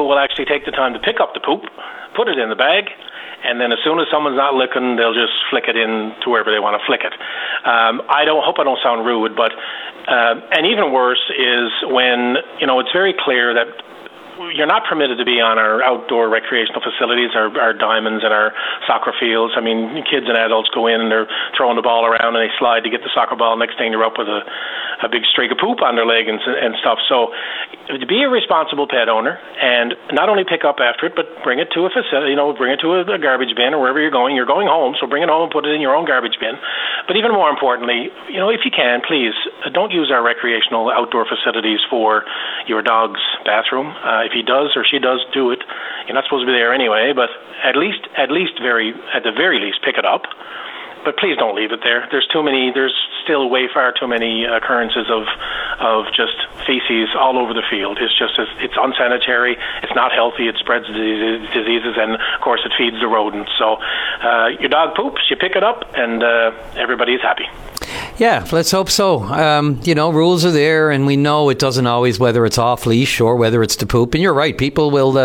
people will actually take the time to pick up the poop, put it in the bag, and then as soon as someone's not looking, they'll just flick it in to wherever they want to flick it. I hope I don't sound rude, but and even worse is when, it's very clear that you're not permitted to be on our outdoor recreational facilities, our diamonds and our soccer fields. I mean, kids and adults go in and they're throwing the ball around and they slide to get the soccer ball. Next thing they're up with a big streak of poop on their leg and stuff. So to be a responsible pet owner and not only pick up after it, but bring it to a facility, bring it to a garbage bin or wherever you're going. You're going home, so bring it home and put it in your own garbage bin. But even more importantly, if you can, please don't use our recreational outdoor facilities for your dog's bathroom. If he does or she does do it, you're not supposed to be there anyway, but at the very least, pick it up. But please don't leave it there. There's still way far too many occurrences of just feces all over the field. It's unsanitary, it's not healthy, it spreads diseases, and of course it feeds the rodents. So your dog poops, you pick it up, and everybody's happy. Yeah, let's hope so. Rules are there, and we know it doesn't always, whether it's off leash or whether it's to poop. And you're right, people will,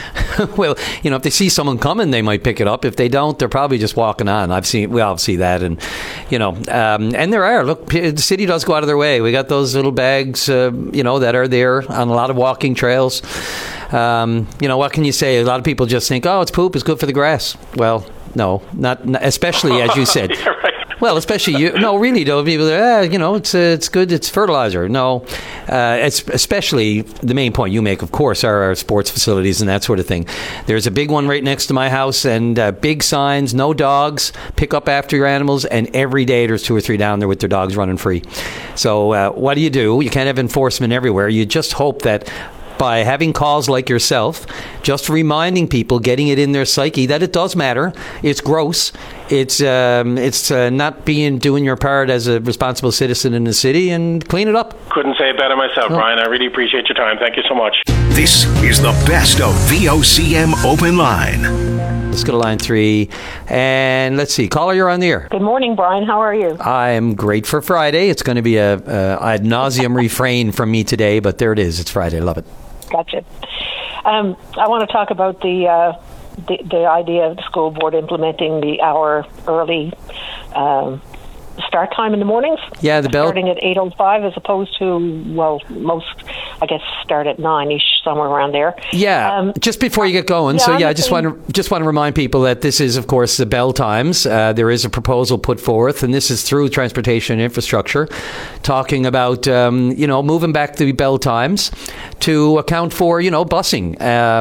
if they see someone coming, they might pick it up. If they don't, they're probably just walking on. We all see that, and and there are. Look, the city does go out of their way. We got those little bags, that are there on a lot of walking trails. What can you say? A lot of people just think, oh, it's poop, it's good for the grass. Well, no, not especially as you said. Yeah, right. Well, especially you. No, really, though. People are, it's good. It's fertilizer. No, it's especially the main point you make, of course, are our sports facilities and that sort of thing. There's a big one right next to my house, and big signs: no dogs, pick up after your animals. And every day there's 2 or 3 down there with their dogs running free. So what do? You can't have enforcement everywhere. You just hope that by having calls like yourself, just reminding people, getting it in their psyche that it does matter. It's gross. It's not doing your part as a responsible citizen in the city, and clean it up. Couldn't say it better myself, Brian. I really appreciate your time. Thank you so much. This is the best of VOCM Open Line. Let's go to line 3. And let's see. Caller, you're on the air. Good morning, Brian. How are you? I'm great for Friday. It's going to be a ad nauseum refrain from me today, but there it is. It's Friday. I love it. Gotcha. I want to talk about the idea of the school board implementing the hour early start time in the mornings. Yeah, the bell starting at 8:05 as opposed to most, I guess, start at 9ish, somewhere around there. Yeah, just before you get going. So I just want to remind people that this is, of course, the bell times. There is a proposal put forth, and this is through Transportation Infrastructure, talking about moving back the bell times to account for busing,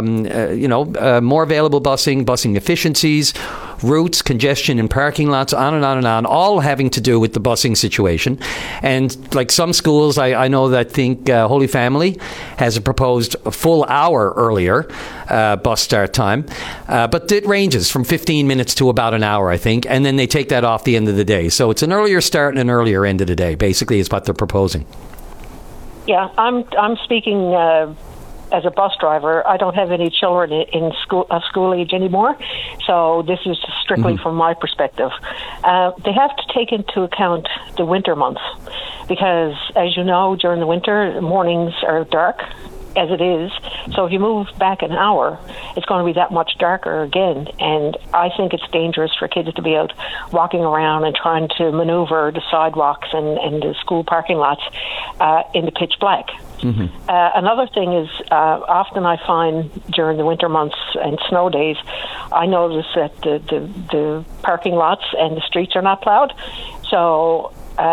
more available busing efficiencies, routes, congestion in parking lots, on and on and on, all having to do with the busing situation. And like some schools, I know that Holy Family has a proposed full hour earlier bus start time, but it ranges from 15 minutes to about an hour, I think, and then they take that off the end of the day. So it's an earlier start and an earlier end of the day, basically, is what they're proposing. Yeah, I'm speaking as a bus driver. I don't have any children in school age anymore, so this is strictly from my perspective. They have to take into account the winter months, because, as you know, during the winter, mornings are dark as it is. So if you move back an hour, it's going to be that much darker again. And I think it's dangerous for kids to be out walking around and trying to maneuver the sidewalks and the school parking lots in the pitch black. Another thing is, often I find during the winter months and snow days, I notice that the parking lots and the streets are not plowed. So,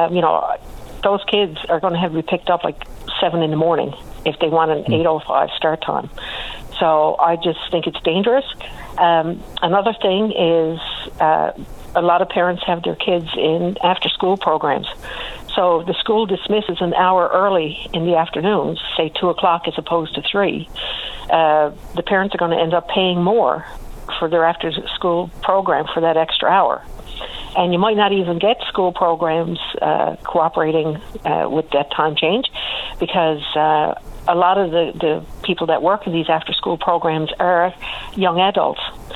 those kids are going to have to be picked up like 7 in the morning if they want an 8:05 start time. So I just think it's dangerous. Another thing is a lot of parents have their kids in after-school programs. So the school dismisses an hour early in the afternoons, say 2 o'clock as opposed to 3. The parents are going to end up paying more for their after-school program for that extra hour. And you might not even get school programs cooperating with that time change, because a lot of the people that work in these after-school programs are young adults.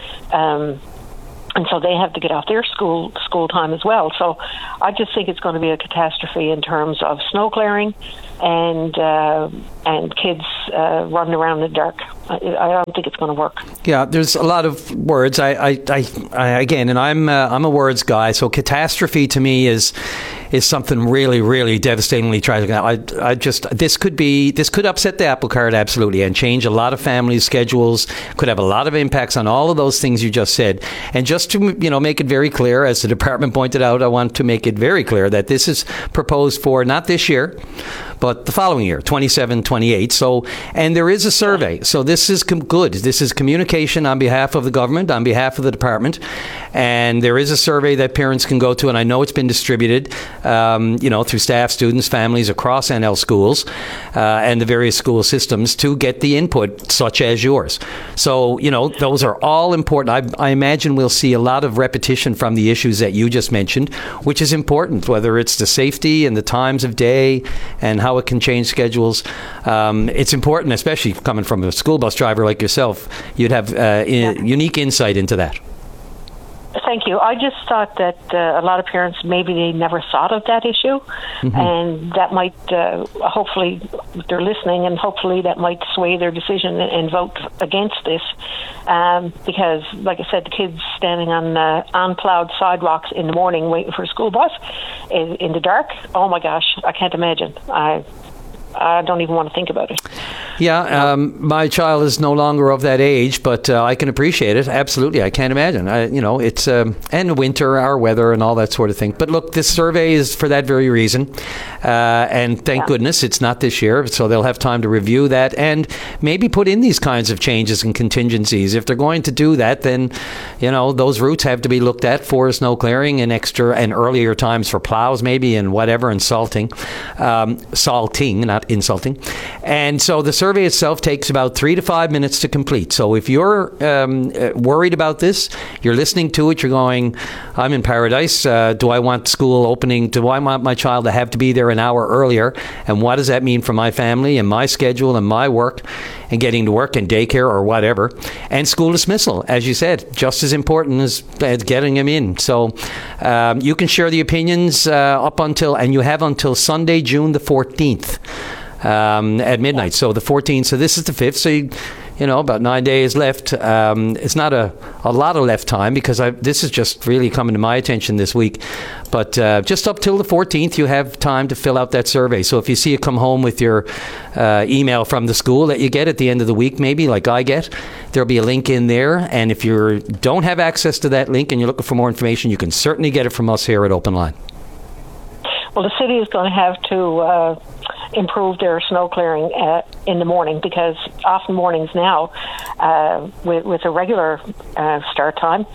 And so they have to get off their school time as well. So I just think it's going to be a catastrophe in terms of snow clearing and kids running around in the dark. I don't think it's going to work. Yeah, there's a lot of words. I again, and I'm a words guy. So catastrophe to me is something really, really devastatingly tragic. This could upset the apple cart absolutely and change a lot of families' schedules. Could have a lot of impacts on all of those things you just said. And just to make it very clear, as the department pointed out, I want to make it very clear that this is proposed for not this year, but the following year, 27, 28. So, and there is a survey. So this is good. This is communication on behalf of the government, on behalf of the department. And there is a survey that parents can go to, and I know it's been distributed, through staff, students, families across NL schools and the various school systems to get the input, such as yours. So, those are all important. I imagine we'll see a lot of repetition from the issues that you just mentioned, which is important, whether it's the safety and the times of day and how it can change schedules. It's important, especially coming from a school bus driver like yourself. You'd have unique insight into that. Thank you. I just thought that a lot of parents, maybe they never thought of that issue, and that might, hopefully, they're listening, and hopefully that might sway their decision and vote against this, because, like I said, the kids standing on unplowed sidewalks in the morning waiting for a school bus in the dark, oh my gosh, I can't imagine. I don't even want to think about it. Yeah, my child is no longer of that age, but I can appreciate it. Absolutely, I can't imagine. It's and winter, our weather, and all that sort of thing. But look, this survey is for that very reason, and thank goodness it's not this year, so they'll have time to review that and maybe put in these kinds of changes and contingencies. If they're going to do that, then those routes have to be looked at for snow clearing and extra and earlier times for plows, maybe, and whatever, and salting, not insulting. And so the survey itself takes about 3 to 5 minutes to complete. So if you're worried about this, you're listening to it, you're going, I'm in paradise. Do I want school opening? Do I want my child to have to be there an hour earlier? And what does that mean for my family and my schedule and my work and getting to work and daycare or whatever? And school dismissal, as you said, just as important as getting them in. So you can share the opinions and you have until Sunday, June the 14th. At midnight. So the 14th. So this is the 5th. So about 9 days left. It's not a lot of left time because this is just really coming to my attention this week. But just up till the 14th, you have time to fill out that survey. So if you see it come home with your email from the school that you get at the end of the week, maybe like I get, there'll be a link in there. And if you don't have access to that link and you're looking for more information, you can certainly get it from us here at Open Line. Well, the city is going to have to improve their snow clearing in the morning, because often mornings now, with a regular start time,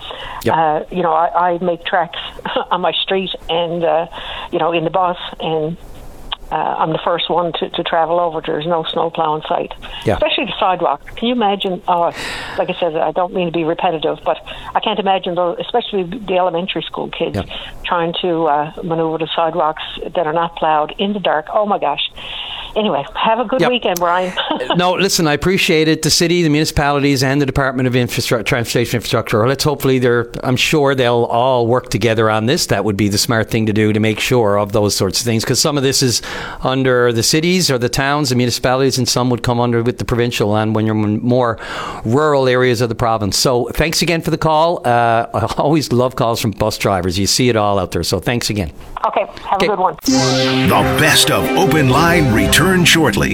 I make tracks on my street and in the bus, and I'm the first one to travel over. There's no snowplow in sight, especially the sidewalk. Can you imagine? Like I said, I don't mean to be repetitive, but I can't imagine, especially the elementary school kids, trying to maneuver the sidewalks that are not plowed in the dark. Oh my gosh. Anyway, have a good weekend, Brian. No, listen, I appreciate it. The city, the municipalities, and the Department of Transportation Infrastructure, I'm sure they'll all work together on this. That would be the smart thing to do to make sure of those sorts of things, because some of this is under the cities or the towns, the municipalities, and some would come under with the provincial and when you're in more rural areas of the province. So thanks again for the call. I always love calls from bus drivers. You see it all out there. So thanks again. Okay, have a good one. The best of Open Line return shortly.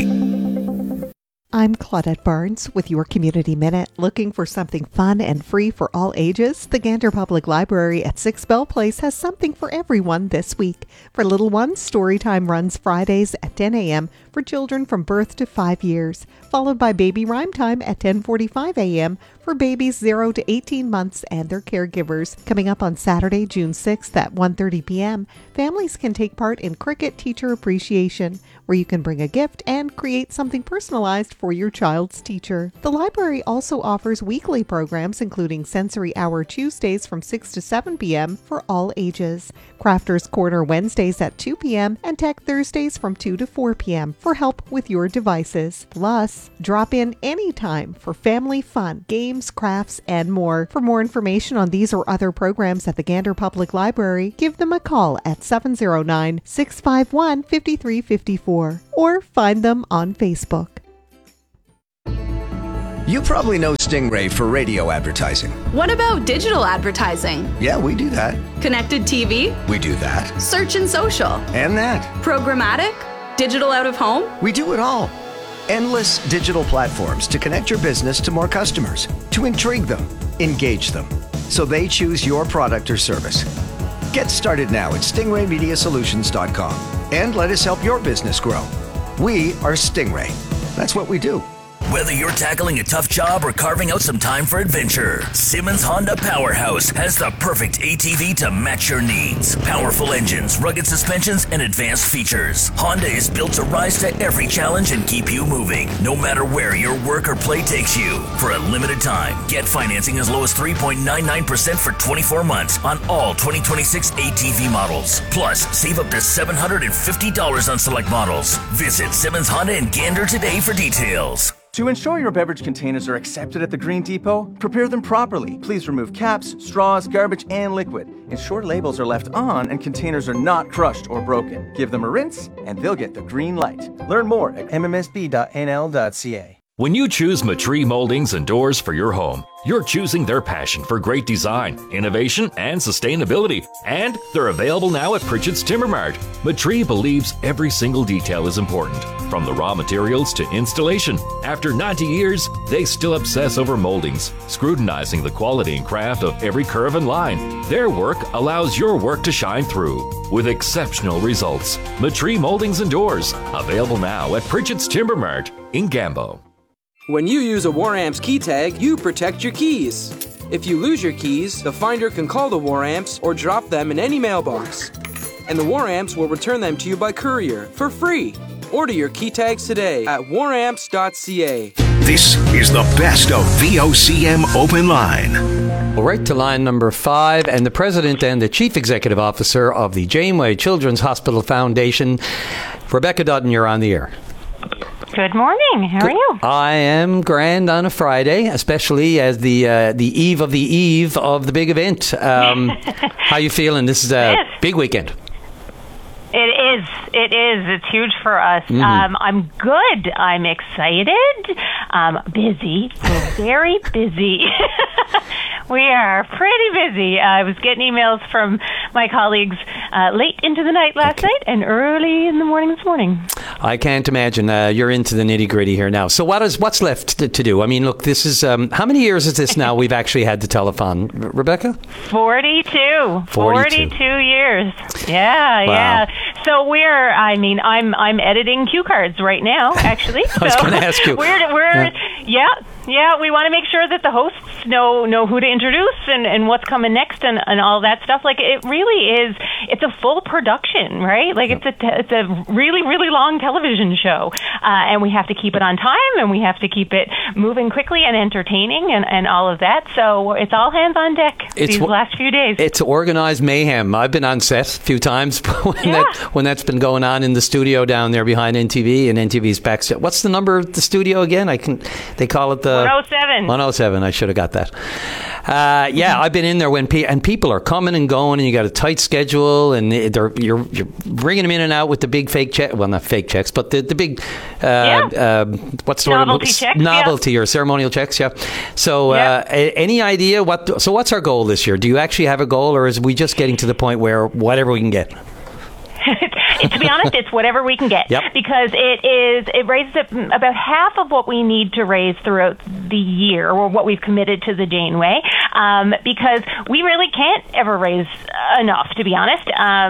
I'm Claudette Barnes with your Community Minute. Looking for something fun and free for all ages? The Gander Public Library at 6 Bell Place has something for everyone this week. For little ones, Storytime runs Fridays at 10 a.m. for children from birth to 5 years, followed by Baby Rhyme Time at 10:45 a.m. for babies 0 to 18 months and their caregivers. Coming up on Saturday, June 6th at 1:30 p.m., families can take part in Cricket Teacher Appreciation, where you can bring a gift and create something personalized for your child's teacher. The library also offers weekly programs, including Sensory Hour Tuesdays from 6 to 7 p.m. for all ages, Crafters Corner Wednesdays at 2 p.m., and Tech Thursdays from 2 to 4 p.m. for help with your devices. Plus, drop in anytime for family fun, games, crafts, and more. For more information on these or other programs at the Gander Public Library, give them a call at 709-651-5354 or find them on Facebook. You probably know Stingray for radio advertising. What about digital advertising? Yeah, we do that. Connected TV? We do that. Search and social? And that. Programmatic? Digital out of home? We do it all. Endless digital platforms to connect your business to more customers, to intrigue them, engage them, so they choose your product or service. Get started now at stingraymediasolutions.com and let us help your business grow. We are Stingray. That's what we do. Whether you're tackling a tough job or carving out some time for adventure, Simmons Honda Powerhouse has the perfect ATV to match your needs. Powerful engines, rugged suspensions, and advanced features. Honda is built to rise to every challenge and keep you moving, no matter where your work or play takes you. For a limited time, get financing as low as 3.99% for 24 months on all 2026 ATV models. Plus, save up to $750 on select models. Visit Simmons Honda in Gander today for details. To ensure your beverage containers are accepted at the Green Depot, prepare them properly. Please remove caps, straws, garbage, and liquid. Ensure labels are left on and containers are not crushed or broken. Give them a rinse and they'll get the green light. Learn more at mmsb.nl.ca. When you choose Matree Moldings and Doors for your home, you're choosing their passion for great design, innovation, and sustainability. And they're available now at Pritchett's Timber Mart. Matree believes every single detail is important, from the raw materials to installation. After 90 years, they still obsess over moldings, scrutinizing the quality and craft of every curve and line. Their work allows your work to shine through with exceptional results. Matree Moldings and Doors, available now at Pritchett's Timber Mart in Gambo. When you use a Waramps key tag, you protect your keys. If you lose your keys, the finder can call the Waramps or drop them in any mailbox. And the Waramps will return them to you by courier for free. Order your key tags today at waramps.ca. This is the best of VOCM Open Line. Well, right to line number 5, and the president and the chief executive officer of the Janeway Children's Hospital Foundation, Rebecca Dutton, you're on the air. Good morning. How are you? I am grand on a Friday, especially as the eve of the big event. How you feeling? This is a big weekend. It is. It's huge for us. Mm-hmm. I'm good. I'm excited. Busy. We're very busy. We are pretty busy. I was getting emails from my colleagues late into the night last night and early in the morning this morning. I can't imagine. You're into the nitty-gritty here now. So what's left to do? I mean, look, this is... how many years is this now we've actually had the telethon, Rebecca? 42. 42 years. Yeah, wow. Yeah. So I'm editing cue cards right now, actually. I was going to ask you. Yeah, we want to make sure that the hosts know who to introduce and what's coming next and all that stuff. Like, it really is, it's a full production, right? Like, it's a really, really long television show. And we have to keep it on time, and we have to keep it moving quickly and entertaining and all of that. So it's all hands on deck these last few days. It's organized mayhem. I've been on set a few times when that's been going on in the studio down there behind NTV and NTV's backstage. What's the number of the studio again? They call it the 107. 107. I should have got that. I've been in there when people are coming and going, and you got a tight schedule, and you're bringing them in and out with the big fake check. Well, not fake checks, but the big what's the novelty checks, novelty or ceremonial checks. Yeah. So any idea what's our goal this year? Do you actually have a goal, or is we just getting to the point where whatever we can get? To be honest, it's whatever we can get, because it raises about half of what we need to raise throughout the year, or what we've committed to the Janeway, because we really can't ever raise enough, to be honest.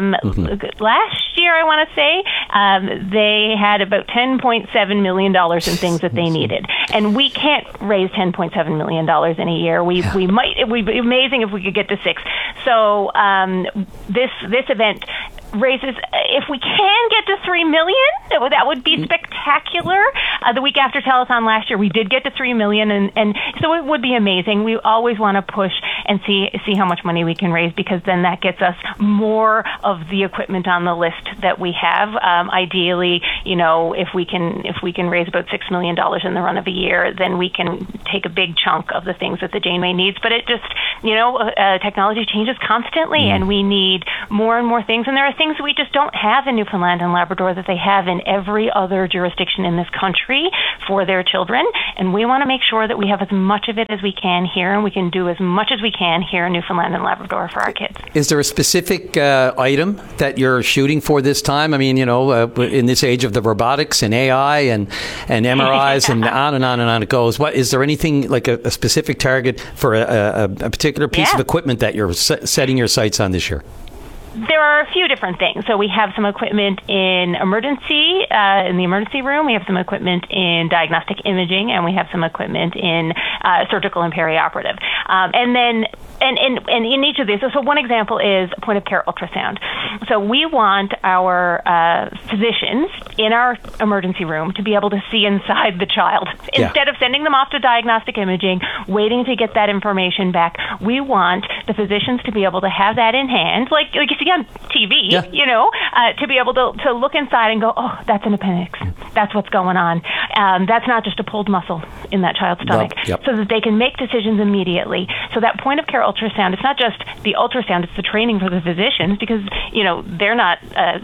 Last year, I want to say, they had about $10.7 million in things that they needed, and we can't raise $10.7 million in a year. It would be amazing if we could get to 6. So this event raises, if we can get to 3 million, that would be spectacular. The week after telethon last year, we did get to 3 million, and so it would be amazing. We always want to push and see how much money we can raise, because then that gets us more of the equipment on the list that we have. Ideally, if we can raise about $6 million in the run of a year, then we can take a big chunk of the things that the Janeway needs. But it just, technology changes constantly, and we need more and more things, and there are things that we just don't have in Newfoundland and Labrador that they have in every other jurisdiction in this country for their children. And we want to make sure that we have as much of it as we can here, and we can do as much as we can here in Newfoundland and Labrador for our kids. Is there a specific item that you're shooting for this time? I mean, in this age of the robotics and AI and MRIs and on and on and on it goes. What is there anything like a specific target for a particular piece of equipment that you're setting your sights on this year? There are a few different things. So we have some equipment in the emergency room. We have some equipment in diagnostic imaging, and we have some equipment in surgical and perioperative. And in each of these, so one example is point of care ultrasound. So we want our physicians in our emergency room to be able to see inside the child. Instead of sending them off to diagnostic imaging, waiting to get that information back, we want the physicians to be able to have that in hand, like you see on TV, to be able to look inside and go, oh, that's an appendix. That's what's going on. That's not just a pulled muscle in that child's stomach. So that they can make decisions immediately. So that point of care ultrasound, it's not just the ultrasound, it's the training for the physicians, because they're not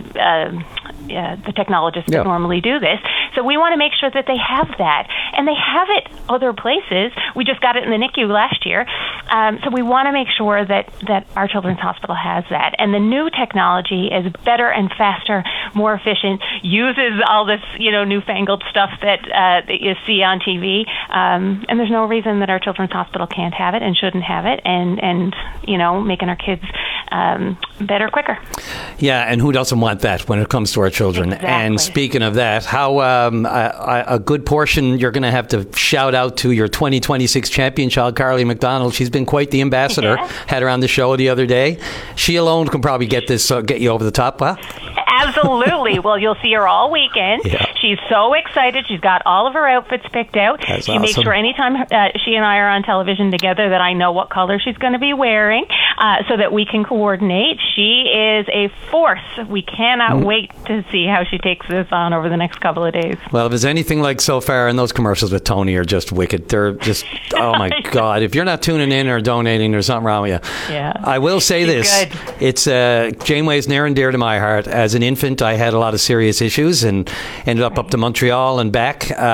the technologists that normally do this. So we want to make sure that they have that, and they have it other places. We just got it in the NICU last year. So we want to make sure that our children's hospital has that. And the new technology is better and faster, more efficient, uses all this newfangled stuff that you see on TV. And there's no reason that our children's hospital can't have it and shouldn't have it, and making our kids better quicker. Yeah, and who doesn't want that when it comes to our children? Exactly. And speaking of that, how a good portion you're going to have to shout out to your 2026 champion child, Carly McDonald. She's been quite the ambassador. Had her on the show the other day. She alone can probably get you over the top, huh? Absolutely. Well, you'll see her all weekend. Yeah. She's so excited. She's got all of her outfits picked out. That's she awesome. makes sure anytime she and I are on television together that I know what color she's going to be wearing so that we can coordinate. She is a force. We cannot wait to see how she takes this on over the next couple of days. Well, if it's anything like so far, and those commercials with Tony are just wicked. They're just, oh my God. If you're not tuning in or donating, there's something wrong with you. Yeah. I will say this. Good. It's Janeway's near and dear to my heart. As an infant, I had a lot of serious issues and ended up to Montreal and back. So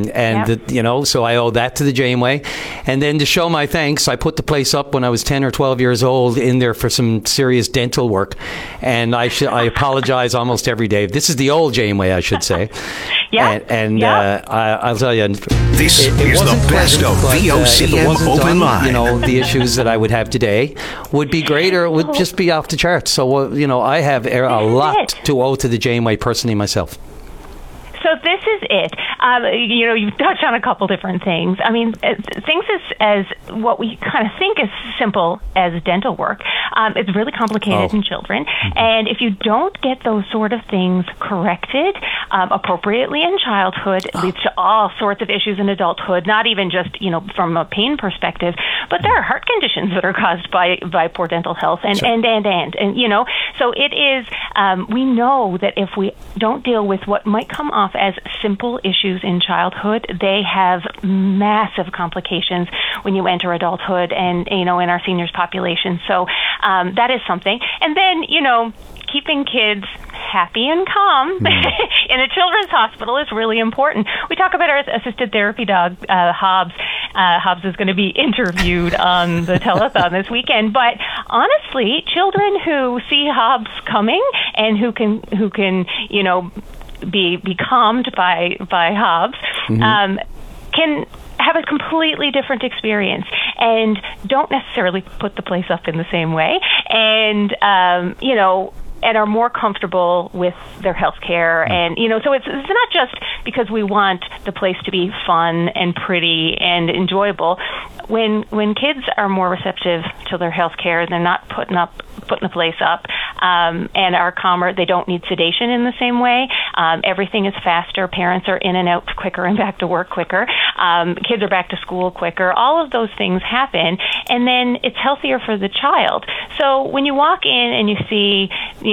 I owe that to the Janeway. And then to show my thanks, I put the place up when I was 10 or 12 years old in there for some serious dental work. And I apologize almost every day. This is the old Janeway, I should say. I'll tell you, this is the best of VOCM Open Line. The issues that I would have today would be greater. It would just be off the charts. So, I have a lot to owe to the Janeway personally myself. So this is it. You've touched on a couple different things. I mean, things as what we kind of think is simple as dental work. It's really complicated in children. And if you don't get those sort of things corrected appropriately in childhood, it leads to all sorts of issues in adulthood, not even just, from a pain perspective, but there are heart conditions that are caused by poor dental health and so it is, we know that if we don't deal with what might come off as simple issues in childhood, they have massive complications when you enter adulthood and, in our seniors population. So that is something. And then, keeping kids happy and calm in a children's hospital is really important. We talk about our assisted therapy dog, Hobbs. Hobbs is going to be interviewed on the telethon this weekend. But honestly, children who see Hobbs coming and who can be calmed by Hobbs can have a completely different experience and don't necessarily put the place up in the same way, and and are more comfortable with their health care. And, so it's not just because we want the place to be fun and pretty and enjoyable. When kids are more receptive to their health care, they're not putting the place up, and are calmer. They don't need sedation in the same way. Everything is faster. Parents are in and out quicker and back to work quicker. Kids are back to school quicker. All of those things happen, and then it's healthier for the child. So when you walk in and you see,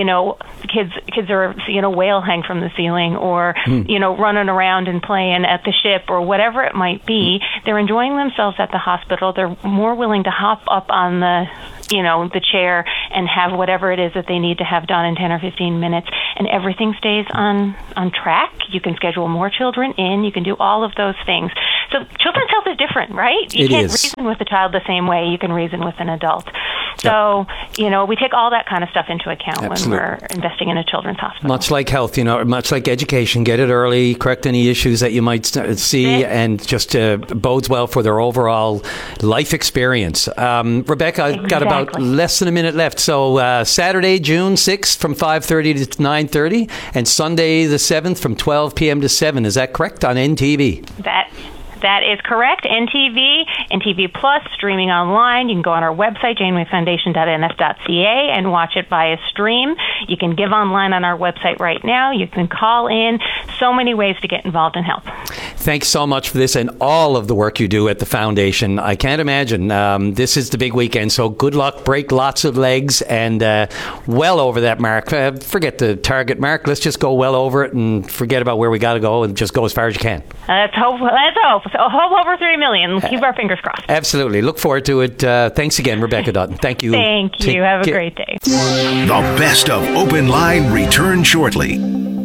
kids are seeing a whale hang from the ceiling, or running around and playing at the ship, or whatever it might be, they're enjoying themselves at the hospital. They're more willing to hop up on the chair and have whatever it is that they need to have done in 10 or 15 minutes, and everything stays on track. You can schedule more children in. You can do all of those things. So children's health is different, right? You can't reason with a child the same way you can reason with an adult. So, we take all that kind of stuff into account when we're investing in a children's hospital. Much like health, much like education, get it early, correct any issues that you might see, and just bodes well for their overall life experience. Rebecca, I've got about less than a minute left. So Saturday, June 6th from 5:30 to 9:30, and Sunday the 7th from 12 p.m. to 7. Is that correct on NTV? That is correct. NTV, NTV Plus, streaming online. You can go on our website, janewayfoundation.nf.ca, and watch it via stream. You can give online on our website right now. You can call in. So many ways to get involved in health. Thanks so much for this and all of the work you do at the foundation. I can't imagine. This is the big weekend, so good luck. Break lots of legs, and well over that mark. Forget the target mark. Let's just go well over it and forget about where we got to go, and just go as far as you can. Let's hope. So hope over 3 million. Keep our fingers crossed. Absolutely. Look forward to it. Thanks again, Rebecca Dutton. Thank you. Thank you. Have a great day. The best of Open Line return shortly.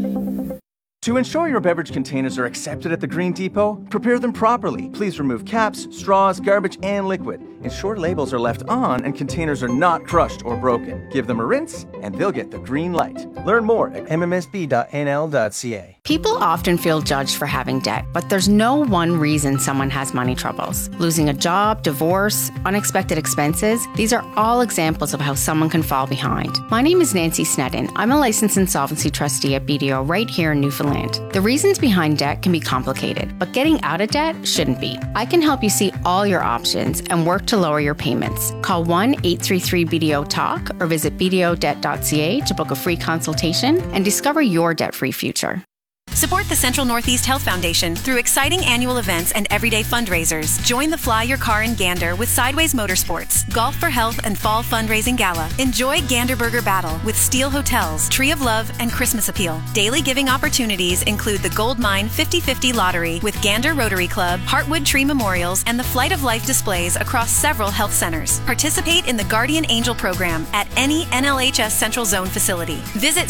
To ensure your beverage containers are accepted at the Green Depot, prepare them properly. Please remove caps, straws, garbage, and liquid. Ensure labels are left on and containers are not crushed or broken. Give them a rinse, and they'll get the green light. Learn more at mmsb.nl.ca. People often feel judged for having debt, but there's no one reason someone has money troubles. Losing a job, divorce, unexpected expenses, these are all examples of how someone can fall behind. My name is Nancy Snedden. I'm a licensed insolvency trustee at BDO right here in Newfoundland. The reasons behind debt can be complicated, but getting out of debt shouldn't be. I can help you see all your options and work to lower your payments. Call 1-833-BDO-TALK or visit bdodebt.ca to book a free consultation and discover your debt-free future. Support the Central Northeast Health Foundation through exciting annual events and everyday fundraisers. Join the Fly Your Car in Gander with Sideways Motorsports, Golf for Health and Fall Fundraising Gala. Enjoy Gander Burger Battle with Steel Hotels, Tree of Love, and Christmas Appeal. Daily giving opportunities include the Gold Mine 50/50 Lottery with Gander Rotary Club, Heartwood Tree Memorials, and the Flight of Life displays across several health centers. Participate in the Guardian Angel program at any NLHS Central Zone facility. Visit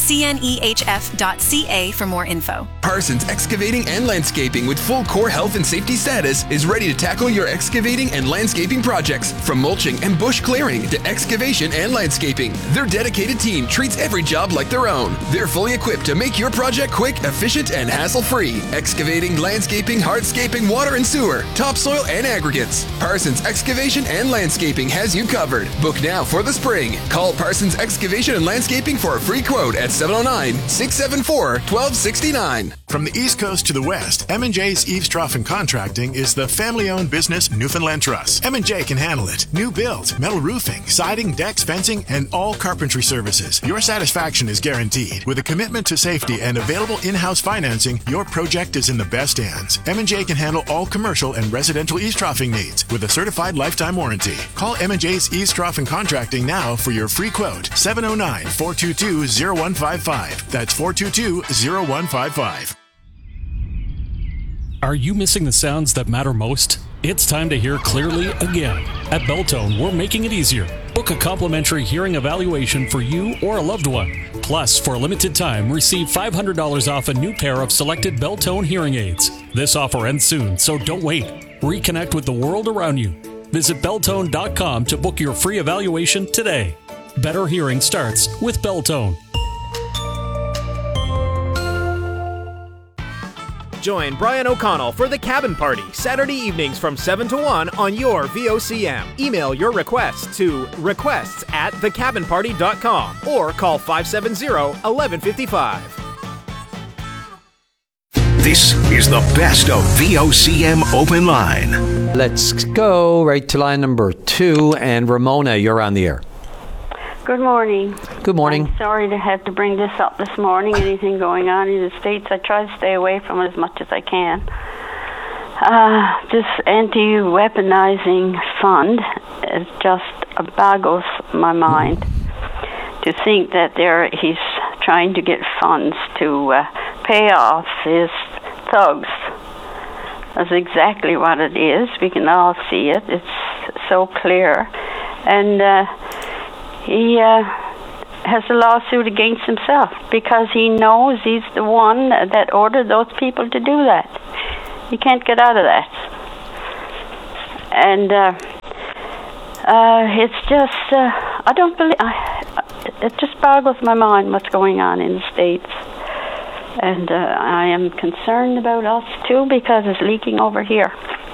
cnehf.ca for more info. Parsons Excavating and Landscaping with full core health and safety status is ready to tackle your excavating and landscaping projects. From mulching and bush clearing to excavation and landscaping, their dedicated team treats every job like their own. They're fully equipped to make your project quick, efficient, and hassle-free. Excavating, landscaping, hardscaping, water and sewer, topsoil, and aggregates. Parsons Excavation and Landscaping has you covered. Book now for the spring. Call Parsons Excavation and Landscaping for a free quote at 709-674-1269. From the East Coast to the West, M&J's Eaves Trough and Contracting is the family-owned business Newfoundland Trust. M&J can handle it. New build, metal roofing, siding, decks, fencing, and all carpentry services. Your satisfaction is guaranteed. With a commitment to safety and available in-house financing, your project is in the best hands. M&J can handle all commercial and residential eaves troughing needs with a certified lifetime warranty. Call M&J's Eaves Trough and Contracting now for your free quote. 709-422-0155. That's 422-0155. Are you missing the sounds that matter most? It's time to hear clearly again. At Beltone, we're making it easier. Book a complimentary hearing evaluation for you or a loved one. Plus, for a limited time, receive $500 off a new pair of selected Beltone hearing aids. This offer ends soon, so don't wait. Reconnect with the world around you. Visit Beltone.com to book your free evaluation today. Better hearing starts with Beltone. Join Brian O'Connell for The Cabin Party, Saturday evenings from 7 to 1 on your VOCM. Email your requests to requests@thecabinparty.com or call 570-1155. This is the best of VOCM Open Line. Let's go right to line number 2. And Ramona, you're on the air. Good morning. Good morning. I'm sorry to have to bring this up this morning. Anything going on in the States, I try to stay away from it as much as I can. This anti-weaponizing fund is just a bag of my mind to think that he's trying to get funds to pay off his thugs. That's exactly what it is. We can all see it. It's so clear. And he has a lawsuit against himself because he knows he's the one that ordered those people to do that. He can't get out of that. And it's just, I don't believe, it just boggles my mind what's going on in the States. And I am concerned about us too because it's leaking over here.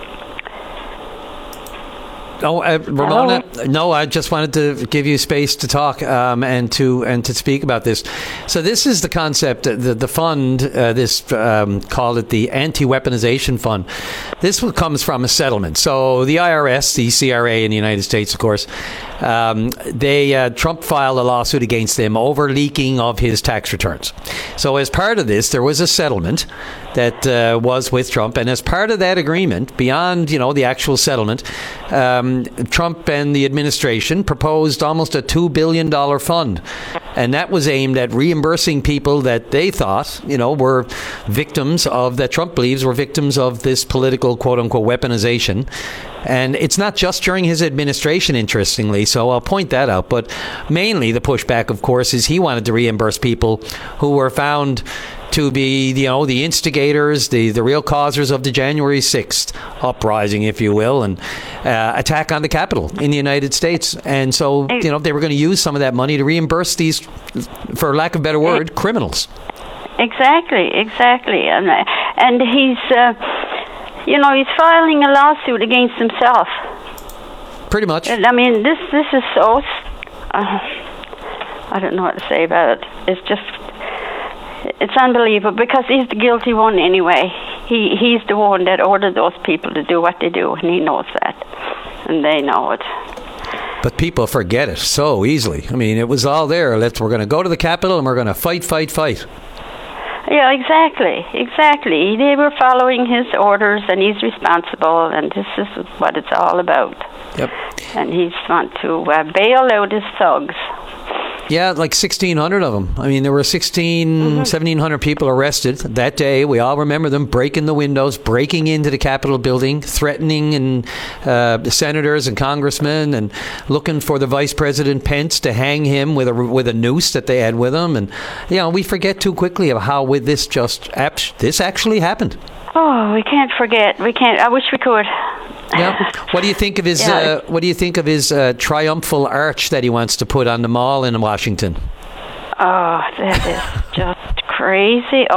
Oh, Ramona. No, I just wanted to give you space to talk and to speak about this. So this is the concept, the fund. Call it the Anti-Weaponization Fund. This comes from a settlement. So the IRS, the CRA in the United States, of course, Trump filed a lawsuit against them over leaking of his tax returns. So as part of this, there was a settlement that was with Trump, and as part of that agreement, beyond the actual settlement, Trump and the administration proposed almost a $2 billion fund. And that was aimed at reimbursing people that they thought, were victims of, that Trump believes were victims of this political, quote unquote, weaponization. And it's not just during his administration, interestingly, so I'll point that out. But mainly the pushback, of course, is he wanted to reimburse people who were found to be, the instigators, the real causers of the January 6th uprising, if you will, and attack on the Capitol in the United States. And so, they were going to use some of that money to reimburse these, for lack of a better word, criminals. Exactly. And he's, he's filing a lawsuit against himself. Pretty much. I mean, this is so, I don't know what to say about it. It's unbelievable because he's the guilty one anyway. He's the one that ordered those people to do what they do, and he knows that, and they know it. But people forget it so easily. I mean, it was all there. We're going to go to the Capitol and we're going to fight. Yeah, exactly. They were following his orders, and he's responsible, and this is what it's all about. Yep. And he's want to bail out his thugs. Yeah, like 1,600 of them. I mean, there were 1,700 people arrested that day. We all remember them breaking the windows, breaking into the Capitol building, threatening the senators and congressmen, and looking for the Vice President Pence to hang him with a noose that they had with them. And we forget too quickly of how this actually happened. Oh, we can't forget. We can't. I wish we could. Yeah. What do you think of his? What do you think of his triumphal arch that he wants to put on the mall in Washington? Oh, that is just crazy.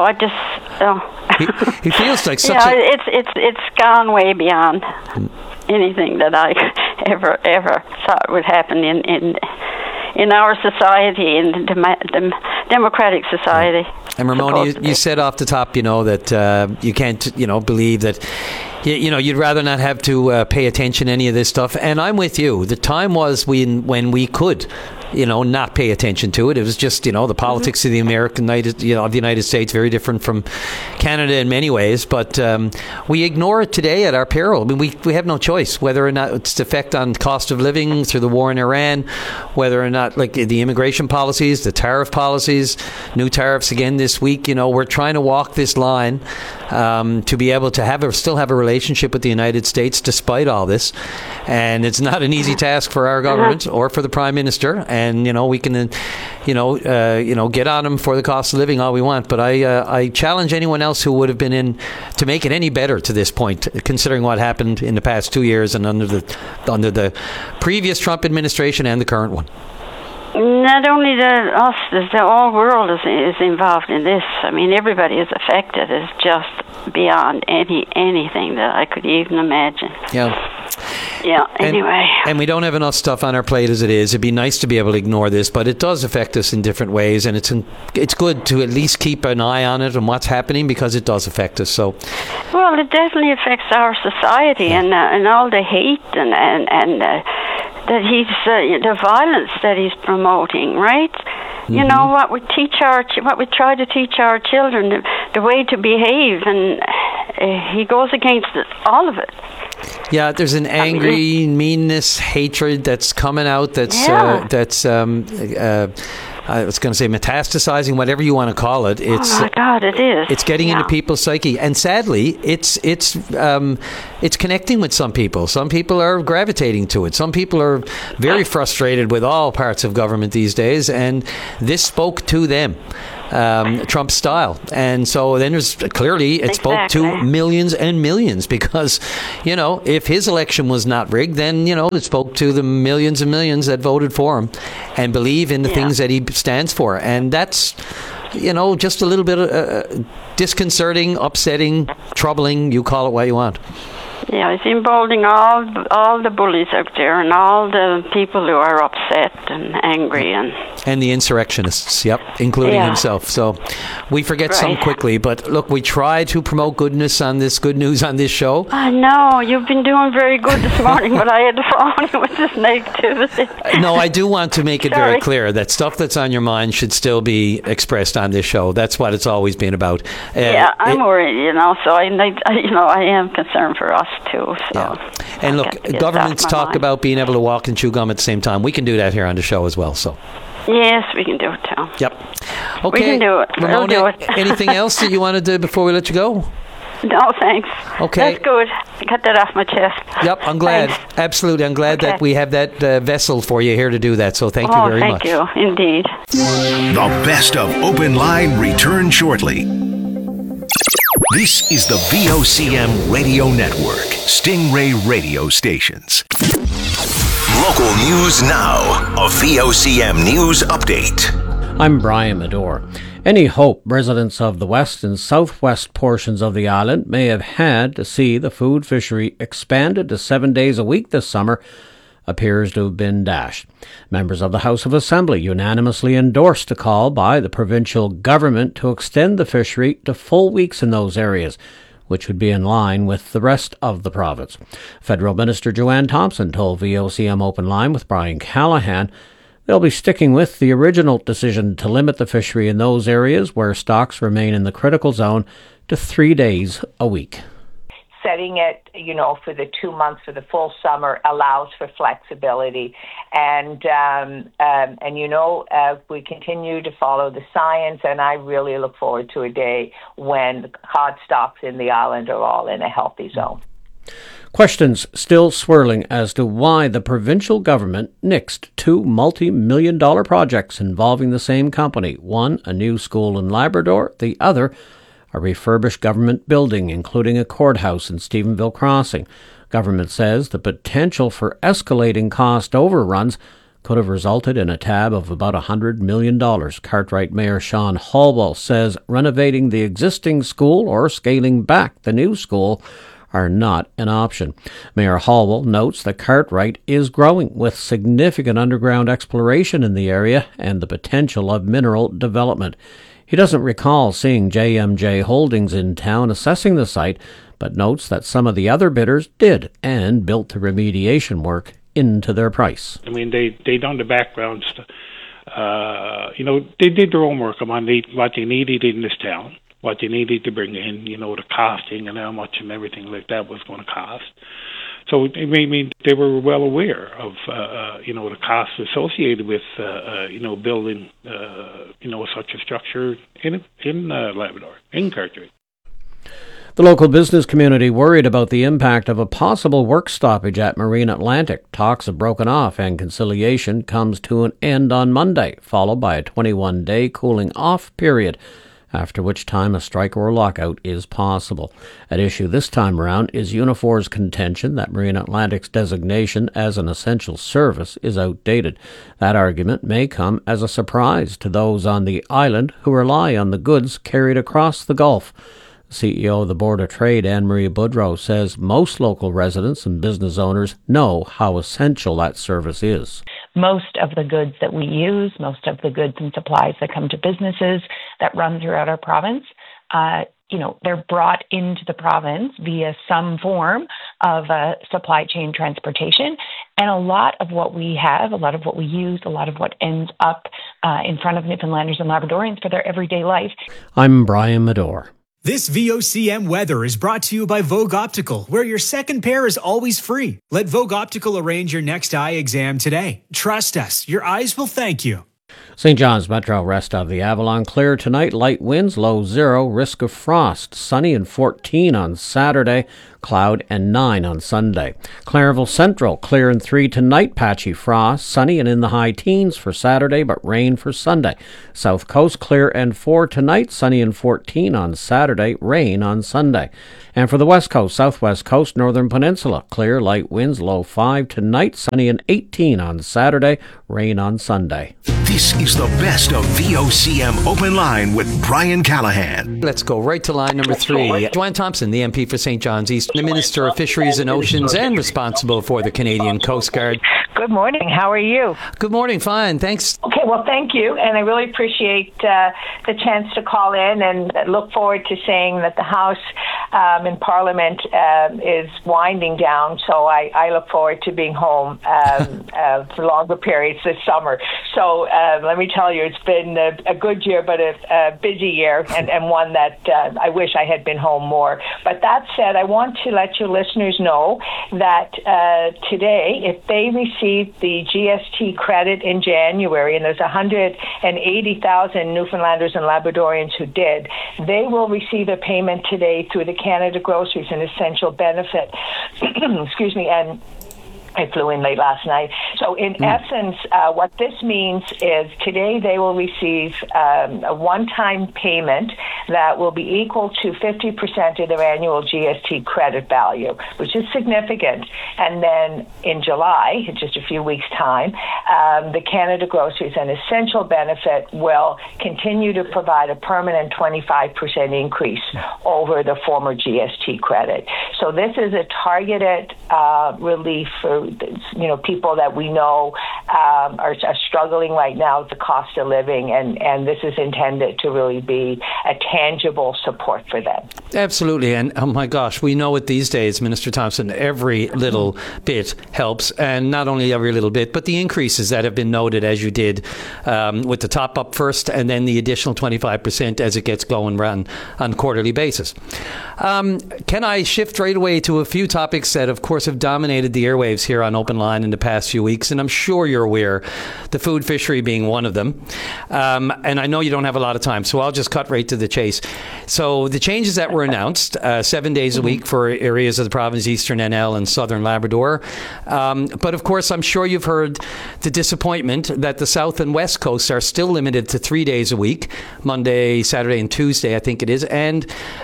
He feels like such it's gone way beyond anything that I ever thought would happen in our society, in the democratic society. And Ramona, you said off the top, that you can't, believe that. You'd rather not have to pay attention to any of this stuff. And I'm with you. The time was when we could, not pay attention to it. It was just, the politics of the of the United States, very different from Canada in many ways. But we ignore it today at our peril. I mean, we have no choice, whether or not it's the effect on cost of living through the war in Iran, whether or not, like the immigration policies, the tariff policies, new tariffs again this week. We're trying to walk this line to be able to still have a relationship with the United States despite all this. And it's not an easy task for our government or for the Prime Minister. And, we can, get on them for the cost of living all we want. But I challenge anyone else who would have been in to make it any better to this point, considering what happened in the past 2 years and under the previous Trump administration and the current one. Not only us, the whole world is involved in this. I mean, everybody is affected. It's just beyond anything that I could even imagine. Yeah, anyway. And we don't have enough stuff on our plate as it is. It'd be nice to be able to ignore this, but it does affect us in different ways, and it's good to at least keep an eye on it and what's happening, because it does affect us. So, well, it definitely affects our society and all the hate and that he's the violence that he's promoting, right? Mm-hmm. What we try to teach our children, the way to behave, and he goes against all of it. Yeah, there's an angry meanness, hatred that's coming out. I was going to say metastasizing, whatever you want to call it. Oh my God, it is. It's getting into people's psyche, and sadly, it's connecting with some people. Some people are gravitating to it. Some people are very frustrated with all parts of government these days, and this spoke to them. Trump style. And so then there's clearly it spoke to millions and millions because, if his election was not rigged, then, it spoke to the millions and millions that voted for him and believe in the things that he stands for. And that's, just a little bit disconcerting, upsetting, troubling, you call it what you want. Yeah, it's emboldening all the bullies out there and all the people who are upset and angry and the insurrectionists, including himself. So we forget some quickly, but look, we try to promote good news on this show. I know you've been doing very good this morning, but I had to phone with this negativity. No, I do want to make it very clear that stuff that's on your mind should still be expressed on this show. That's what it's always been about. I'm worried, so I am concerned for us too. So and look, governments talk about being able to walk and chew gum at the same time. We can do that here on the show as well. So yes, we can do it too. Yep. Okay, we can do it. Ramona, we'll do it. Anything else that you want to do before we let you go? No, thanks. Okay. That's good. Got that off my chest. Yep, I'm glad. Thanks. Absolutely. I'm glad that we have that vessel for you here to do that. So thank you very much. Thank you, indeed. The best of Open Line return shortly. This is the VOCM Radio Network, Stingray radio stations. Local news now, a VOCM news update. I'm Brian Medore. Any hope residents of the west and southwest portions of the island may have had to see the food fishery expanded to 7 days a week this summer appears to have been dashed. Members of the House of Assembly unanimously endorsed a call by the provincial government to extend the fishery to full weeks in those areas, which would be in line with the rest of the province. Federal Minister Joanne Thompson told VOCM Open Line with Brian Callahan they'll be sticking with the original decision to limit the fishery in those areas where stocks remain in the critical zone to 3 days a week. Setting it, for the 2 months for the full summer allows for flexibility. And we continue to follow the science, and I really look forward to a day when the cod stocks in the island are all in a healthy zone. Questions still swirling as to why the provincial government nixed two multi-million-dollar projects involving the same company. One, a new school in Labrador. The other, a refurbished government building, including a courthouse in Stephenville Crossing. Government says the potential for escalating cost overruns could have resulted in a tab of about $100 million. Cartwright Mayor Sean Holwell says renovating the existing school or scaling back the new school are not an option. Mayor Holwell notes that Cartwright is growing with significant underground exploration in the area and the potential of mineral development. He doesn't recall seeing JMJ Holdings in town assessing the site, but notes that some of the other bidders did and built the remediation work into their price. I mean, they done the background stuff. They did their own work on what they needed in this town, what they needed to bring in, the costing and how much and everything like that was going to cost. So, I mean, they were well aware of, the costs associated with, building, such a structure in Labrador, in Cartwright. The local business community worried about the impact of a possible work stoppage at Marine Atlantic. Talks have broken off and conciliation comes to an end on Monday, followed by a 21-day cooling off period, after which time a strike or lockout is possible. At issue this time around is Unifor's contention that Marine Atlantic's designation as an essential service is outdated. That argument may come as a surprise to those on the island who rely on the goods carried across the Gulf. CEO of the Board of Trade, Anne-Marie Boudreau, says most local residents and business owners know how essential that service is. Most of the goods that we use, most of the goods and supplies that come to businesses that run throughout our province, they're brought into the province via some form of supply chain transportation. And a lot of what we have, a lot of what we use, a lot of what ends up in front of Newfoundlanders and Labradorians for their everyday life. I'm Brian Medore. This VOCM weather is brought to you by Vogue Optical, where your second pair is always free. Let Vogue Optical arrange your next eye exam today. Trust us, your eyes will thank you. St. John's Metro, rest of the Avalon. Clear tonight, light winds, low 0, risk of frost. Sunny and 14 on Saturday, cloud and 9 on Sunday. Clareville Central, clear and 3 tonight, patchy frost. Sunny and in the high teens for Saturday, but rain for Sunday. South Coast, clear and 4 tonight, sunny and 14 on Saturday, rain on Sunday. And for the West Coast, Southwest Coast, Northern Peninsula, clear, light winds, low 5 tonight, sunny and 18 on Saturday, rain on Sunday. This is the best of VOCM Open Line with Brian Callahan. Let's go right to line number 3. Joanne Thompson, the MP for St. John's East, the Minister of Fisheries and Oceans and responsible for the Canadian Coast Guard. Good morning. How are you? Good morning. Fine. Thanks. Okay. Well, thank you. And I really appreciate the chance to call in and look forward to saying that the House in Parliament is winding down. So I look forward to being home for longer periods this summer. So let me tell you, it's been a good year, but a busy year and one that I wish I had been home more. But that said, I want to let your listeners know that today, if they receive the GST credit in January, and there's 180,000 Newfoundlanders and Labradorians who did, they will receive a payment today through the Canada Groceries and Essential Benefit. Excuse me, and I flew in late last night. So in essence, what this means is today they will receive a one-time payment that will be equal to 50% of their annual GST credit value, which is significant. And then in July, in just a few weeks' time, the Canada Groceries and Essential Benefit will continue to provide a permanent 25% increase over the former GST credit. So this is a targeted relief for people that we know are struggling right now with the cost of living, and this is intended to really be a tangible support for them. Absolutely, and oh my gosh, we know it these days, Minister Thompson, every little bit helps, and not only every little bit, but the increases that have been noted, as you did with the top up first, and then the additional 25% as it gets going on a quarterly basis. Can I shift right away to a few topics that, of course, have dominated the airwaves here on Open Line in the past few weeks, and I'm sure you're aware, the food fishery being one of them. And I know you don't have a lot of time, so I'll just cut right to the chase. So the changes that were announced, 7 days a week for areas of the province, Eastern NL and Southern Labrador. But of course, I'm sure you've heard the disappointment that the South and West Coasts are still limited to 3 days a week, Monday, Saturday, and Tuesday, I think it is. And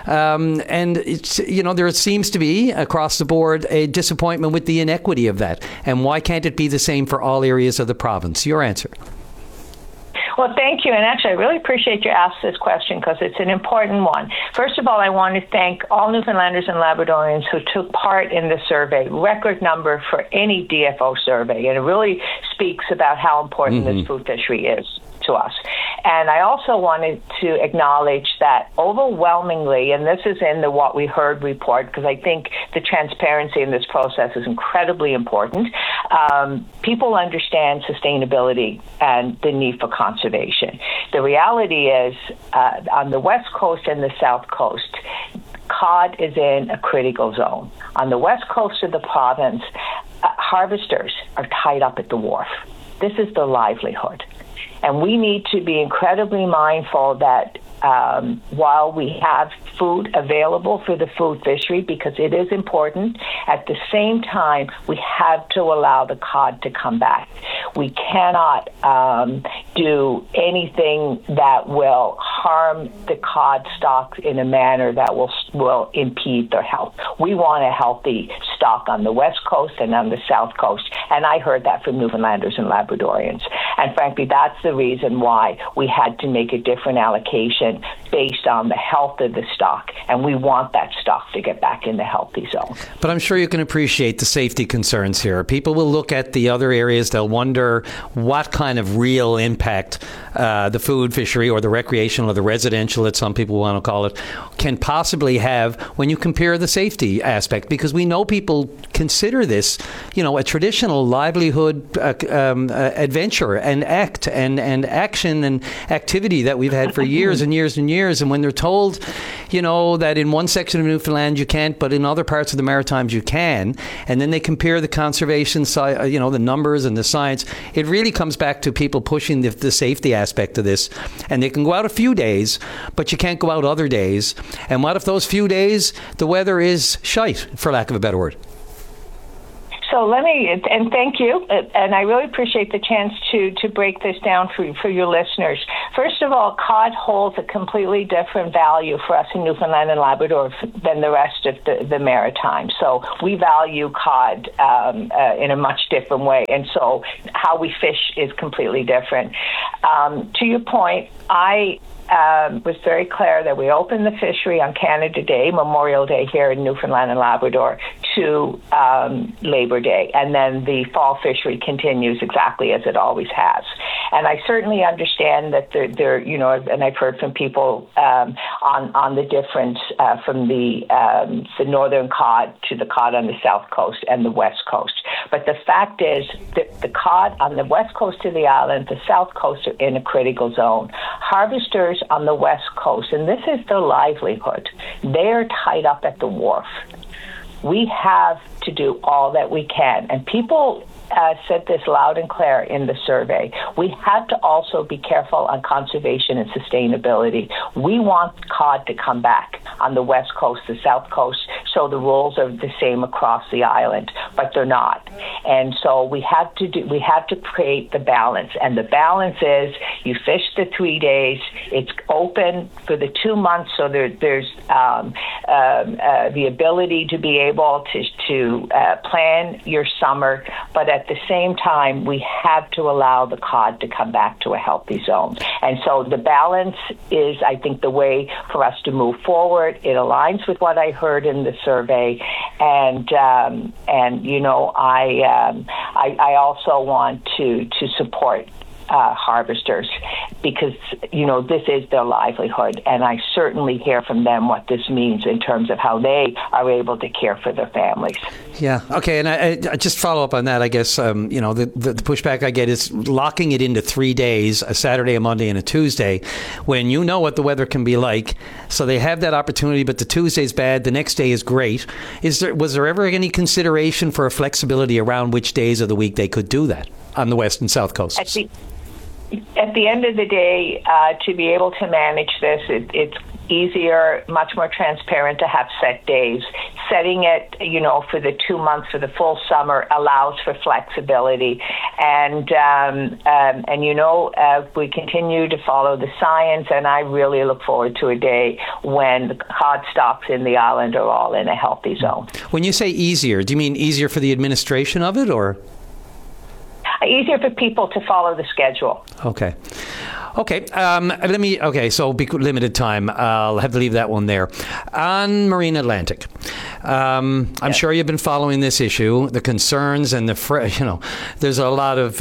it's, there seems to be across the board a disappointment with the inequity of that. And why can't it be the same for all areas of the province? Your answer. Well, thank you. And actually, I really appreciate you asked this question because it's an important one. First of all, I want to thank all Newfoundlanders and Labradorians who took part in the survey, record number for any DFO survey. And it really speaks about how important this food fishery is to us. And I also wanted to acknowledge that overwhelmingly, and this is in the What We Heard report, because I think the transparency in this process is incredibly important, people understand sustainability and the need for conservation. The reality is, on the West Coast and the South Coast, cod is in a critical zone. On the West Coast of the province, harvesters are tied up at the wharf. This is their livelihood. And we need to be incredibly mindful that while we have food available for the food fishery, because it is important, at the same time, we have to allow the cod to come back. We cannot do anything that will harm the cod stock in a manner that will impede their health. We want a healthy stock on the West Coast and on the South Coast, and I heard that from Newfoundlanders and Labradorians. And frankly, that's the reason why we had to make a different allocation based on the health of the stock, and we want that stock to get back in the healthy zone. But I'm sure you can appreciate the safety concerns here. People will look at the other areas, they'll wonder what kind of real impact the food fishery or the recreational or the residential, that some people want to call it, can possibly have when you compare the safety aspect, because we know people consider this, a traditional livelihood adventure, and act and action and activity that we've had for years and years and years. And when they're told, that in one section of Newfoundland you can't, but in other parts of the Maritimes you can, and then they compare the conservation side, the numbers and the science, it really comes back to people pushing the safety aspect of this. And they can go out a few days, but you can't go out other days. And what if those few days the weather is shite, for lack of a better word? So and thank you, and I really appreciate the chance to break this down for your listeners. First of all, cod holds a completely different value for us in Newfoundland and Labrador than the rest of the Maritime. So we value cod in a much different way, and so how we fish is completely different. To your point, I was very clear that we opened the fishery on Canada Day, Memorial Day here in Newfoundland and Labrador, to Labor Day, and then the fall fishery continues exactly as it always has. And I certainly understand that there, and I've heard from people on the difference from the northern cod to the cod on the south coast and the west coast. But the fact is that the cod on the west coast of the island, the south coast, are in a critical zone. Harvesters on the west coast, and this is their livelihood, they're tied up at the wharf. We have to do all that we can. And people said this loud and clear in the survey. We have to also be careful on conservation and sustainability. We want cod to come back on the west coast, the south coast, so the rules are the same across the island, but they're not. And so we have to create the balance. And the balance is you fish the 3 days, it's open for the 2 months, so there's the ability to be able to plan your summer, but at the same time, we have to allow the cod to come back to a healthy zone. And so the balance is, I think, the way for us to move forward. It aligns with what I heard in the survey, and I also want to support harvesters, because this is their livelihood, and I certainly hear from them what this means in terms of how they are able to care for their families. Yeah. Okay. And I just follow up on that. I guess the pushback I get is locking it into 3 days: a Saturday, a Monday, and a Tuesday, when you know what the weather can be like. So they have that opportunity, but the Tuesday's bad, the next day is great. Was there ever any consideration for a flexibility around which days of the week they could do that on the west and south coasts? At the end of the day, to be able to manage this, it's easier, much more transparent to have set days. Setting it, for the 2 months, for the full summer, allows for flexibility. And we continue to follow the science, and I really look forward to a day when the cod stocks in the island are all in a healthy zone. When you say easier, do you mean easier for the administration of it, or? Easier for people to follow the schedule. Okay. So limited time. I'll have to leave that one there. On Marine Atlantic, I'm sure you've been following this issue, the concerns and there's a lot of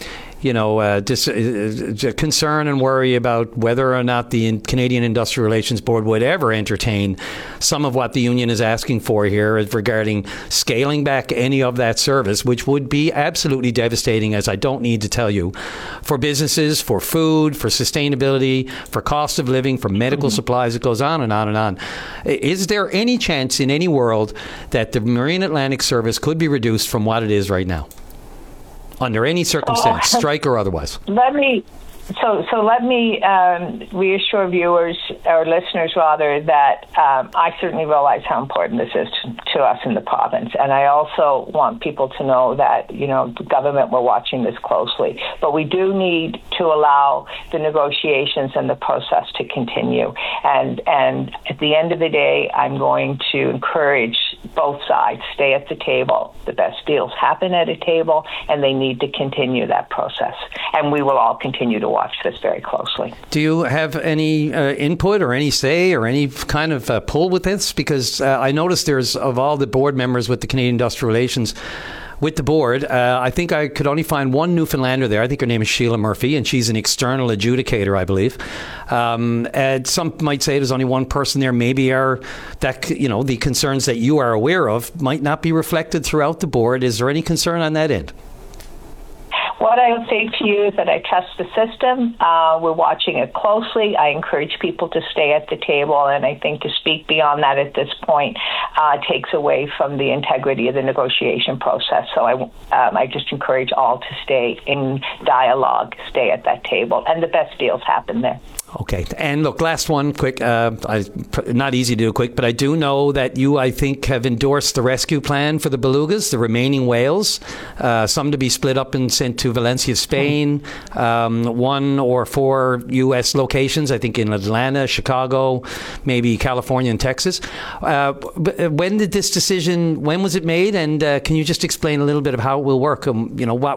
concern and worry about whether or not the Canadian Industrial Relations Board would ever entertain some of what the union is asking for here regarding scaling back any of that service, which would be absolutely devastating, as I don't need to tell you, for businesses, for food, for sustainability, for cost of living, for medical supplies. It goes on and on and on. Is there any chance in any world that the Marine Atlantic service could be reduced from what it is right now, under any circumstance, strike or otherwise? Let me reassure viewers, or listeners rather, that I certainly realize how important this is to us in the province. And I also want people to know that, the government, we're watching this closely. But we do need to allow the negotiations and the process to continue. And at the end of the day, I'm going to encourage both sides, stay at the table. The best deals happen at a table, and they need to continue that process. And we will all continue to watch this very closely. Do you have any input or any say or any kind of pull with this? Because I noticed there's, of all the board members with the Canadian Industrial Relations, with the board, I think I could only find one Newfoundlander there. I think her name is Sheila Murphy, and she's an external adjudicator, I believe. And some might say there's only one person there. Maybe the concerns that you are aware of might not be reflected throughout the board. Is there any concern on that end? What I would say to you is that I trust the system. We're watching it closely. I encourage people to stay at the table, and I think to speak beyond that at this point takes away from the integrity of the negotiation process. So I just encourage all to stay in dialogue, stay at that table, and the best deals happen there. Okay. And look, last one, quick. Not easy to do quick, but I do know that you, I think, have endorsed the rescue plan for the belugas, the remaining whales, some to be split up and sent to Valencia, Spain, 1 or 4 U.S. locations, I think in Atlanta, Chicago, maybe California and Texas. When was it made? And can you just explain a little bit of how it will work? What